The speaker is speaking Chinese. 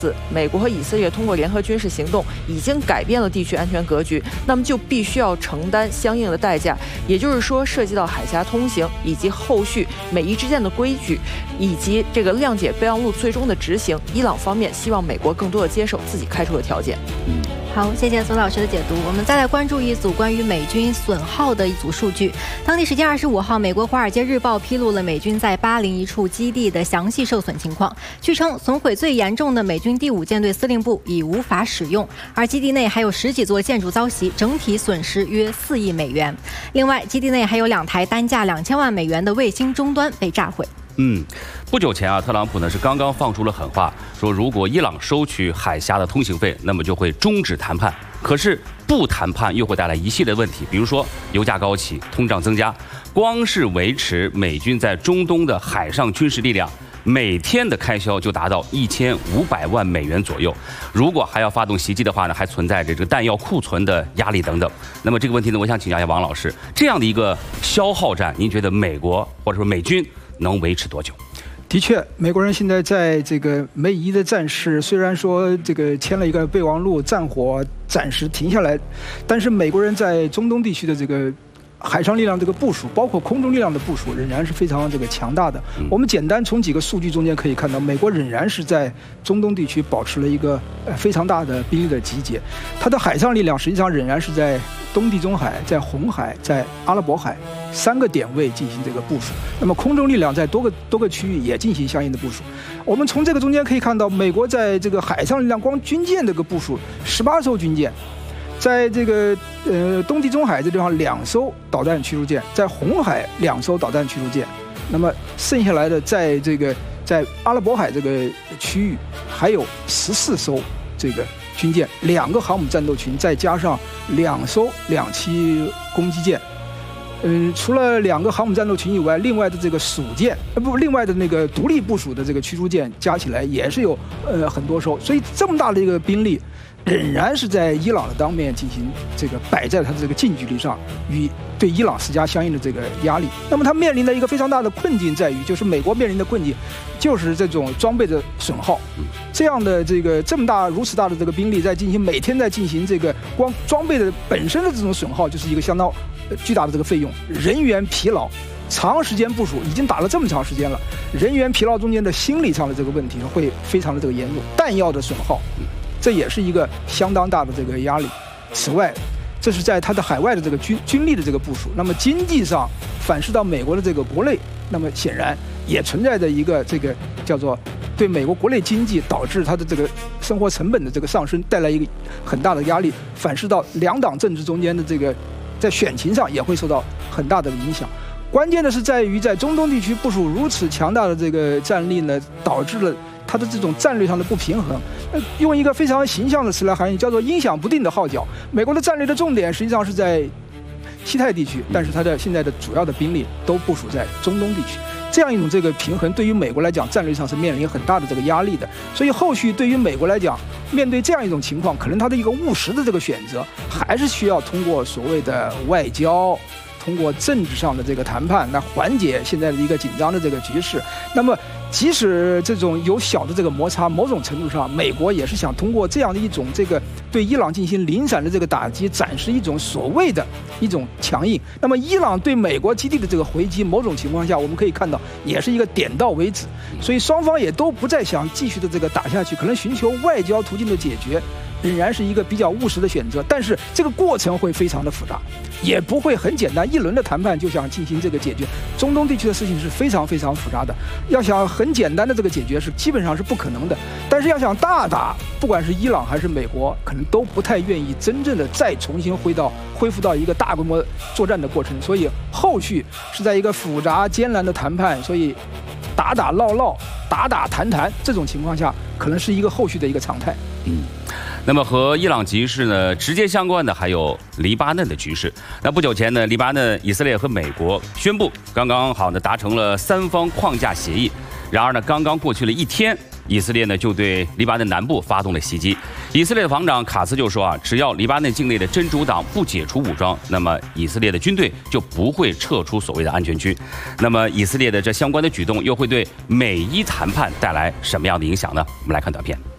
美国和以色列通过联合军事行动已经改变了地区安全格局，那么就必须要承担相应的代价。也就是说，涉及到海峡通行以及后续美伊之间的规矩，以及这个谅解备忘录最终的执行，伊朗方面希望美国更多的接受自己开出的条件。 好，谢谢索老师的解读。我们再来关注一组关于美军损耗的一组数据。当地时间25号，美国《华尔街日报》披露了美军在801处基地的详细受损情况。据称，损毁最严重的美军第5舰队司令部已无法使用，而基地内还有10几座建筑遭袭，整体损失约4亿美元。另外，基地内还有2台单价2000万美元的卫星终端被炸毁。 不久前特朗普呢是刚刚放出了狠话，说如果伊朗收取海峡的通行费，那么就会终止谈判。可是不谈判又会带来一系列问题，比如说油价高企、通胀增加，光是维持美军在中东的海上军事力量，每天的开销就达到1500万美元左右。如果还要发动袭击的话呢，还存在着这个弹药库存的压力等等。那么这个问题呢，我想请教一下王老师，这样的一个消耗战，您觉得美国或者说美军能维持多久？ 的确，美国人现在在这个美伊的战事，虽然说这个签了一个备忘录，战火暂时停下来，但是美国人在中东地区的这个海上力量这个部署，包括空中力量的部署，仍然是非常这个强大的。我们简单从几个数据中间可以看到，美国仍然是在中东地区保持了一个非常大的兵力的集结。它的海上力量实际上仍然是在东地中海、在红海、在阿拉伯海3个点位进行这个部署。那么空中力量在多个区域也进行相应的部署。我们从这个中间可以看到，美国在这个海上力量光军舰这个部署18艘军舰。在这个东地中海这地方2艘导弹驱逐舰，在红海2艘导弹驱逐舰，那么剩下来的在阿拉伯海这个区域还有14艘这个军舰，2个航母战斗群，再加上2艘2栖攻击舰。除了2个航母战斗群以外，另外的这个属舰，另外的那个独立部署的这个驱逐舰加起来也是有很多艘，所以这么大的一个兵力，仍然是在伊朗的当面进行这个摆在它的这个近距离上，与对伊朗施加相应的这个压力。那么它面临的一个非常大的困境在于，就是美国面临的困境，就是这种装备的损耗。这样的如此大的这个兵力每天在进行这个光装备的本身的这种损耗，就是一个相当巨大的这个费用，人员疲劳。长时间部署已经打了这么长时间了，人员疲劳中间的心理上的这个问题会非常的这个严重，弹药的损耗。这也是一个相当大的这个压力。此外，这是在它的海外的这个军力的这个部署。那么经济上反噬到美国的这个国内，那么显然也存在着一个这个叫做对美国国内经济导致它的这个生活成本的这个上升带来一个很大的压力，反噬到2党政治中间的这个在选情上也会受到很大的影响。关键的是在于在中东地区部署如此强大的这个战力呢，导致了它的这种战略上的不平衡。用一个非常形象的词来含义，叫做影响不定的号角。美国的战略的重点实际上是在西太地区，但是它的现在的主要的兵力都部署在中东地区。这样一种这个平衡，对于美国来讲，战略上是面临很大的这个压力的。所以后续对于美国来讲，面对这样一种情况，可能它的一个务实的这个选择，还是需要通过所谓的外交。通过政治上的这个谈判，来缓解现在的一个紧张的这个局势。那么，即使这种有小的这个摩擦，某种程度上，美国也是想通过这样的一种这个对伊朗进行零散的这个打击，展示一种所谓的一种强硬。那么，伊朗对美国基地的这个回击，某种情况下我们可以看到，也是一个点到为止。所以双方也都不再想继续的这个打下去，可能寻求外交途径的解决。仍然是一个比较务实的选择，但是这个过程会非常的复杂，也不会很简单，一轮的谈判就想进行这个解决。中东地区的事情是非常非常复杂的，要想很简单的这个解决是基本上是不可能的。但是要想大打，不管是伊朗还是美国，可能都不太愿意真正的再重新恢复到一个大规模作战的过程。所以后续是在一个复杂艰难的谈判，所以打打闹闹、打打谈谈这种情况下，可能是一个后续的一个常态。 那么和伊朗局势呢直接相关的还有黎巴嫩的局势。那不久前呢，黎巴嫩、以色列和美国宣布刚刚好呢达成了3方框架协议。然而呢，刚刚过去了1天，以色列呢就对黎巴嫩南部发动了袭击。以色列的防长卡茨就说只要黎巴嫩境内的真主党不解除武装，那么以色列的军队就不会撤出所谓的安全区。那么以色列的这相关的举动又会对美伊谈判带来什么样的影响呢？我们来看短片。